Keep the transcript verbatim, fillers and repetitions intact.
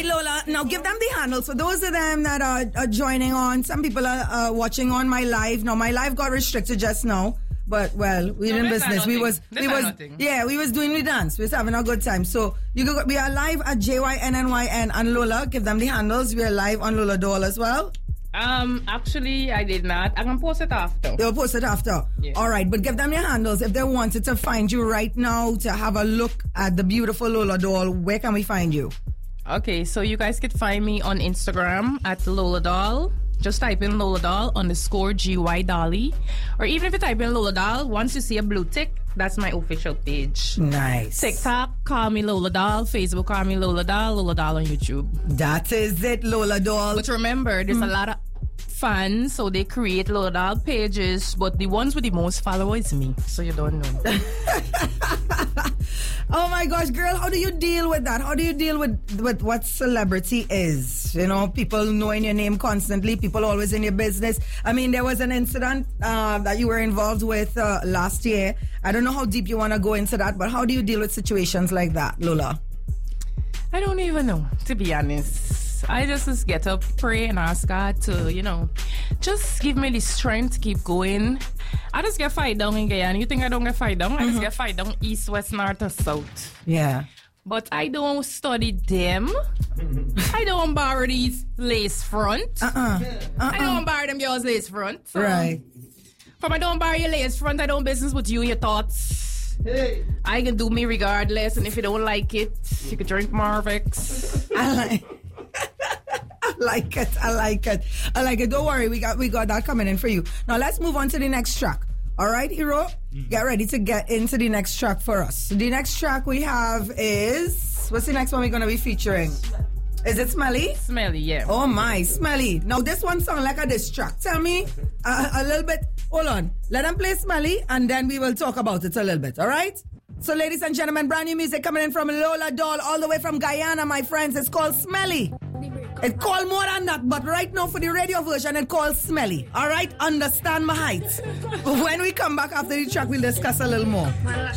right, Lola. Now give them the handles. For those of them that are, are joining on, some people are uh, watching on my live. Now, my live got restricted just now. But, well, we're no, in business. We was, we was, nothing. yeah, we was doing the dance. We was having a good time. So, you go, we are live at J Y N N Y N and Lola. Give them the handles. We are live on Lola Doll as well. Um, actually, I did not. I can post it after. You'll post it after. Yeah. All right, but give them your handles. If they wanted to find you right now to have a look at the beautiful Lola Doll, where can we find you? Okay, so you guys could find me on Instagram at Lola Doll. Just type in Lola Doll underscore G Y Dolly. Or even if you type in Lola Doll, once you see a blue tick, that's my official page. Nice. TikTok, call me Lola Doll. Facebook, call me Lola Doll. Lola Doll on YouTube. That is it, Lola Doll. But remember, there's mm. a lot of fans, so they create Lola Doll pages, but the ones with the most followers is me, so you don't know. Oh my gosh, girl, how do you deal with that? How do you deal with, with what celebrity is? You know, people knowing your name constantly, people always in your business. I mean, there was an incident uh, that you were involved with uh, last year. I don't know how deep you want to go into that, but how do you deal with situations like that, Lola? I don't even know, to be honest. I just, just get up, pray, and ask God to, you know, just give me the strength to keep going. I just get fight down in Guyana. You think I don't get fight down? Mm-hmm. I just get fight down east, west, north, and south. Yeah. But I don't study them. I don't borrow these lace front. Uh-uh. Uh-uh. I don't borrow them girls' lace front. So right. From I don't borrow your lace front, I don't business with you and your thoughts. Hey. I can do me regardless, and if you don't like it, you can drink Marvex. I like I like it. I like it. I like it. Don't worry, we got we got that coming in for you. Now let's move on to the next track. All right, Hero? Mm-hmm. Get ready to get into the next track for us. The next track we have is, what's the next one we're going to be featuring? Is it Smelly? Smelly, yeah. Oh my, Smelly. Now this one sounds like a diss track. Tell me a, a little bit. Hold on. Let them play Smelly and then we will talk about it a little bit. All right? So ladies and gentlemen, brand new music coming in from Lola Doll all the way from Guyana, my friends. It's called Smelly. It's called more than that, but right now for the radio version, it's called Smelly. All right? Understand my heights. When we come back after the track, we'll discuss a little more.